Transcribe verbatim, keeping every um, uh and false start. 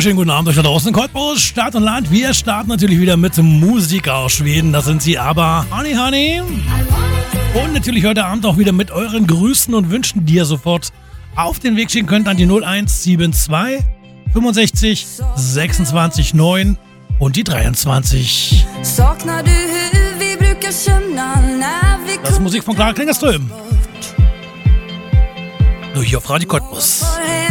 wunderschönen guten Abend euch da draußen in Cottbus, Stadt und Land. Wir starten natürlich wieder mit Musik aus Schweden. Das sind sie aber, Honey Honey. Und natürlich heute Abend auch wieder mit euren Grüßen und Wünschen, die ihr sofort auf den Weg schicken könnt an die null eins sieben zwei fünfundsechzig sechsundzwanzig neun und die dreiundzwanzig. Das ist Musik von Clara Klingerström. Nur hier auf Radio Cottbus.